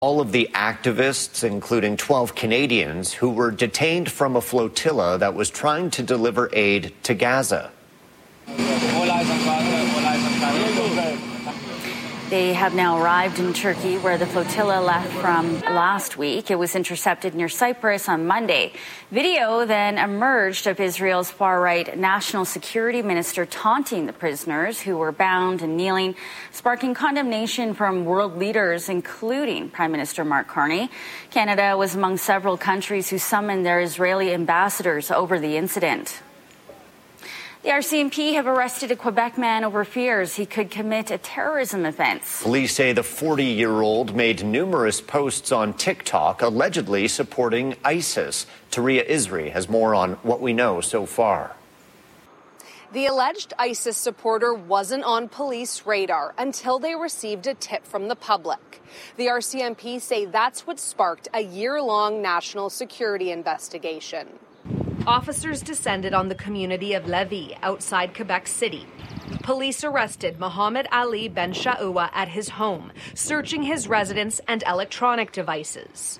All of the activists, including 12 Canadians, who were detained from a flotilla that was trying to deliver aid to Gaza. They have now arrived in Turkey, where the flotilla left from last week. It was intercepted near Cyprus on Monday. Video then emerged of Israel's far-right national security minister taunting the prisoners who were bound and kneeling, sparking condemnation from world leaders, including Prime Minister Mark Carney. Canada was among several countries who summoned their Israeli ambassadors over the incident. The RCMP have arrested a Quebec man over fears he could commit a terrorism offense. Police say the 40-year-old made numerous posts on TikTok allegedly supporting ISIS. Taria Isri has more on what we know so far. The alleged ISIS supporter wasn't on police radar until they received a tip from the public. The RCMP say that's what sparked a year-long national security investigation. Officers descended on the community of Lévis outside Quebec City. Police arrested Mohammed Ali Ben Shaoua at his home, searching his residence and electronic devices.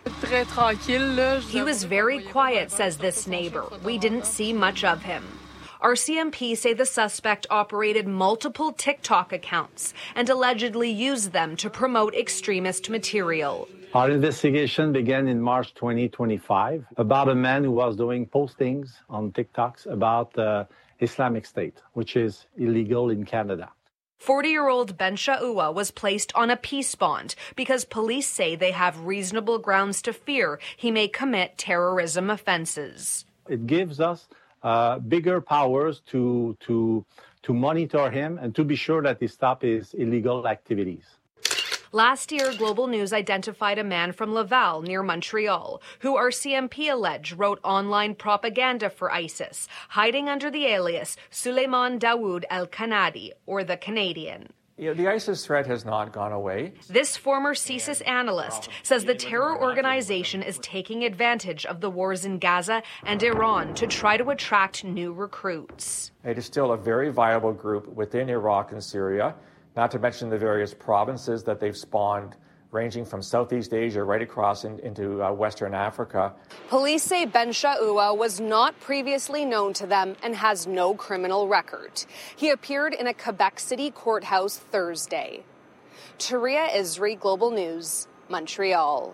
He was very quiet, says this neighbor. We didn't see much of him. RCMP say the suspect operated multiple TikTok accounts and allegedly used them to promote extremist material. Our investigation began in March 2025 about a man who was doing postings on TikToks about Islamic State, which is illegal in Canada. 40-year-old Ben Shaoua was placed on a peace bond because police say they have reasonable grounds to fear he may commit terrorism offenses. It gives us bigger powers to monitor him and to be sure that he stops his illegal activities. Last year, Global News identified a man from Laval near Montreal who RCMP allege wrote online propaganda for ISIS, hiding under the alias Suleiman Dawood El-Kanadi, or the Canadian. The ISIS threat has not gone away. This former CSIS analyst says the terror organization is taking advantage of the wars in Gaza and Iran to try to attract new recruits. It is still a very viable group within Iraq and Syria, not to mention the various provinces that they've spawned, ranging from Southeast Asia right across into Western Africa. Police say Ben Shaoua was not previously known to them and has no criminal record. He appeared in a Quebec City courthouse Thursday. Taria Isri, Global News, Montreal.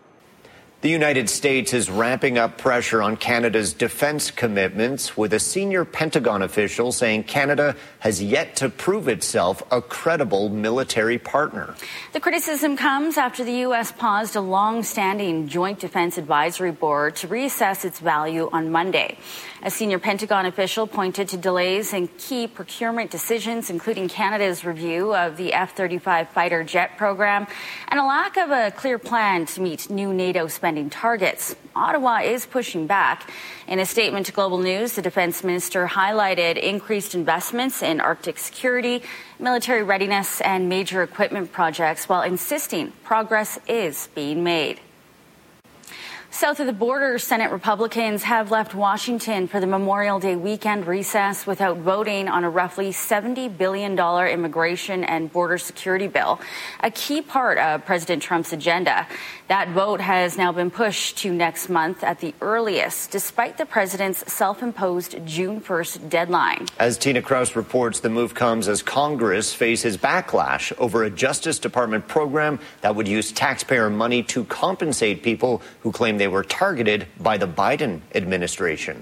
The United States is ramping up pressure on Canada's defense commitments, with a senior Pentagon official saying Canada has yet to prove itself a credible military partner. The criticism comes after the U.S. paused a long-standing Joint Defense Advisory Board to reassess its value on Monday. A senior Pentagon official pointed to delays in key procurement decisions, including Canada's review of the F-35 fighter jet program and a lack of a clear plan to meet new NATO spending targets. Ottawa is pushing back. In a statement to Global News, the defense minister highlighted increased investments in Arctic security, military readiness, and major equipment projects, while insisting progress is being made. South of the border, Senate Republicans have left Washington for the Memorial Day weekend recess without voting on a roughly $70 billion immigration and border security bill, a key part of President Trump's agenda. That vote has now been pushed to next month at the earliest, despite the president's self-imposed June 1st deadline. As Tina Kraus reports, the move comes as Congress faces backlash over a Justice Department program that would use taxpayer money to compensate people who claim they were targeted by the Biden administration.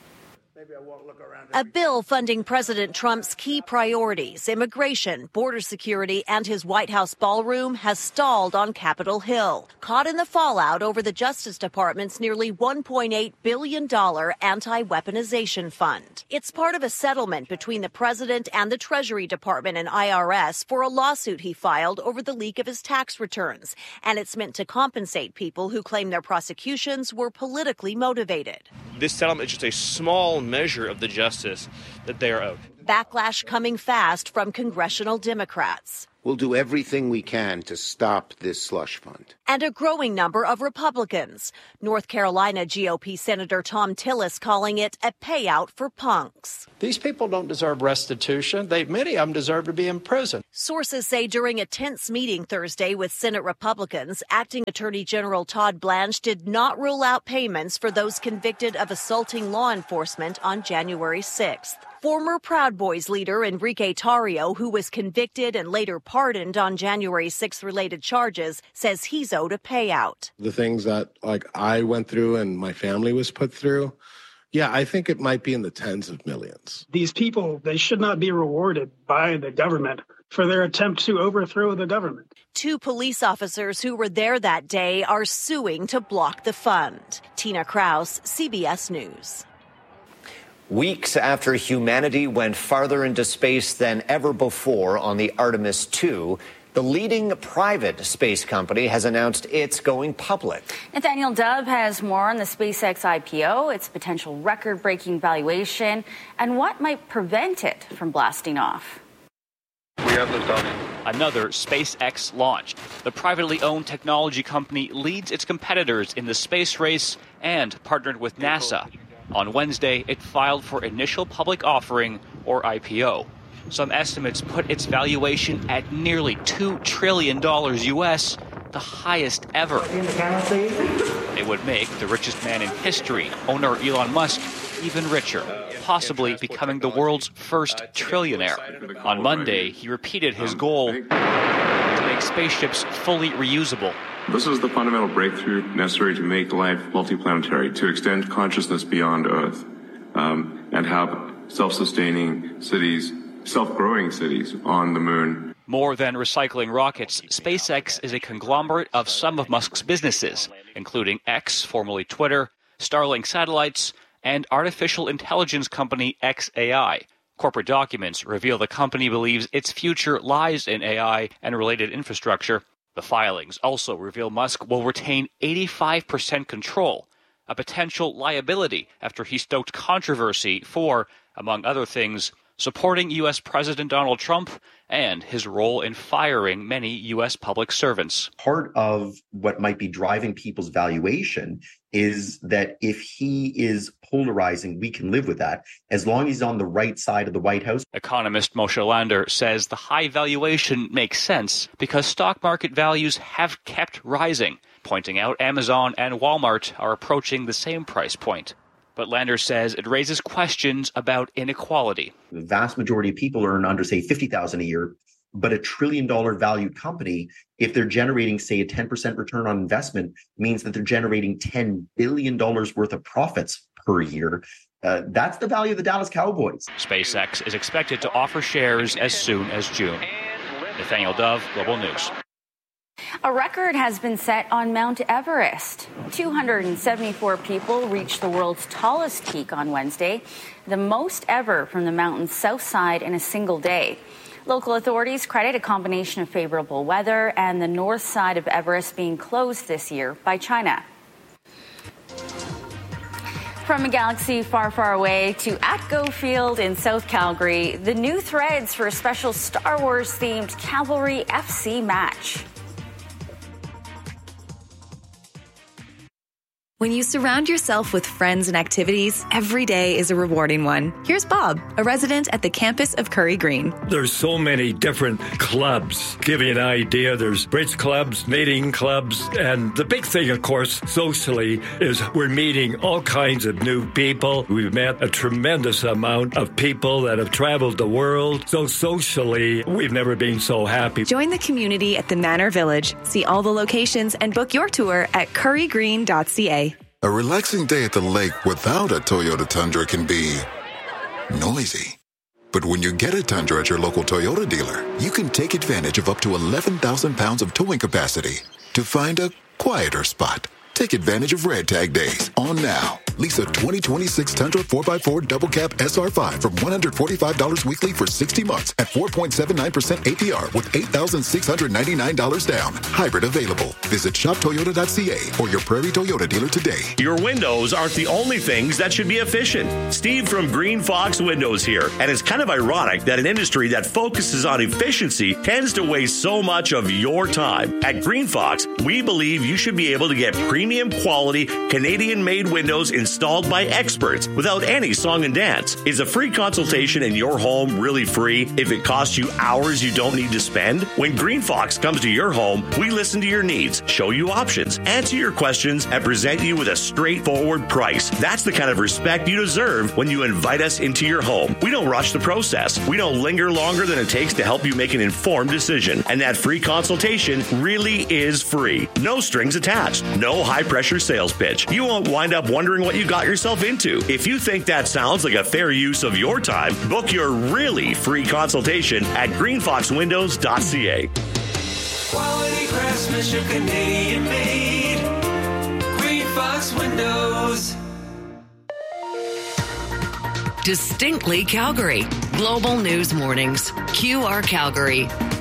A bill funding President Trump's key priorities, immigration, border security, and his White House ballroom, has stalled on Capitol Hill, caught in the fallout over the Justice Department's nearly $1.8 billion anti-weaponization fund. It's part of a settlement between the president and the Treasury Department and IRS for a lawsuit he filed over the leak of his tax returns, and it's meant to compensate people who claim their prosecutions were politically motivated. This settlement is just a small measure of the justice that they are owed. Backlash coming fast from congressional Democrats. We'll do everything we can to stop this slush fund. And a growing number of Republicans. North Carolina GOP Senator Thom Tillis calling it a payout for punks. These people don't deserve restitution. Many of them deserve to be in prison. Sources say during a tense meeting Thursday with Senate Republicans, Acting Attorney General Todd Blanche did not rule out payments for those convicted of assaulting law enforcement on January 6th. Former Proud Boys leader Enrique Tarrio, who was convicted and later pardoned on January 6th related charges, says he's owed a payout. The things that I went through and my family was put through, yeah, I think it might be in the tens of millions. These people, they should not be rewarded by the government for their attempt to overthrow the government. 2 police officers who were there that day are suing to block the fund. Tina Kraus, CBS News. Weeks after humanity went farther into space than ever before on the Artemis II, the leading private space company has announced it's going public. Nathaniel Dove has more on the SpaceX IPO, its potential record-breaking valuation, and what might prevent it from blasting off. We have another SpaceX launch. The privately owned technology company leads its competitors in the space race and partnered with NASA. On Wednesday, it filed for initial public offering, or IPO. Some estimates put its valuation at nearly $2 trillion U.S., the highest ever. It would make the richest man in history, owner Elon Musk, even richer, possibly becoming the world's first trillionaire. On Monday, he repeated his goal to make spaceships fully reusable. This is the fundamental breakthrough necessary to make life multiplanetary, to extend consciousness beyond Earth, and have self-sustaining cities, self-growing cities on the moon. More than recycling rockets, SpaceX is a conglomerate of some of Musk's businesses, including X, formerly Twitter, Starlink satellites, and artificial intelligence company xAI. Corporate documents reveal the company believes its future lies in AI and related infrastructure. The filings also reveal Musk will retain 85% control, a potential liability after he stoked controversy for, among other things, supporting U.S. President Donald Trump and his role in firing many U.S. public servants. Part of what might be driving people's valuation is that if he is polarizing, we can live with that, as long as he's on the right side of the White House. Economist Moshe Lander says the high valuation makes sense because stock market values have kept rising, pointing out Amazon and Walmart are approaching the same price point. But Lander says it raises questions about inequality. The vast majority of people earn under, say, $50,000 a year, but $1 trillion valued company, if they're generating, say, a 10% return on investment, means that they're generating $10 billion worth of profits per year. That's the value of the Dallas Cowboys. SpaceX is expected to offer shares as soon as June. Nathaniel Dove, Global News. A record has been set on Mount Everest. 274 people reached the world's tallest peak on Wednesday, the most ever from the mountain's south side in a single day. Local authorities credit a combination of favorable weather and the north side of Everest being closed this year by China. From a galaxy far, far away to Atco Field in South Calgary, the new threads for a special Star Wars-themed Cavalry FC match. When you surround yourself with friends and activities, every day is a rewarding one. Here's Bob, a resident at the campus of Curry Green. There's so many different clubs. Give you an idea, there's bridge clubs, knitting clubs, and the big thing, of course, socially, is we're meeting all kinds of new people. We've met a tremendous amount of people that have traveled the world. So socially, we've never been so happy. Join the community at the Manor Village. See all the locations and book your tour at currygreen.ca. A relaxing day at the lake without a Toyota Tundra can be noisy. But when you get a Tundra at your local Toyota dealer, you can take advantage of up to 11,000 pounds of towing capacity to find a quieter spot. Take advantage of Red Tag Days on now. Lease a 2026 Tundra 4x4 Double Cab SR5 from $145 weekly for 60 months at 4.79% APR with $8,699 down. Hybrid available. Visit shoptoyota.ca or your Prairie Toyota dealer today. Your windows aren't the only things that should be efficient. Steve from Green Fox Windows here. And it's kind of ironic that an industry that focuses on efficiency tends to waste so much of your time. At Green Fox, we believe you should be able to get premium quality Canadian-made windows installed by experts without any song and dance. Is a free consultation in your home really free if it costs you hours you don't need to spend? When Green Fox comes to your home, we listen to your needs, show you options, answer your questions, and present you with a straightforward price. That's the kind of respect you deserve when you invite us into your home. We don't rush the process. We don't linger longer than it takes to help you make an informed decision. And that free consultation really is free. No strings attached. No high-pressure sales pitch. You won't wind up wondering what you got yourself into. If you think that sounds like a fair use of your time, book your really free consultation at greenfoxwindows.ca. Quality craftsmanship, Canadian made. Green Fox Windows. Distinctly Calgary. Global News Mornings. QR Calgary.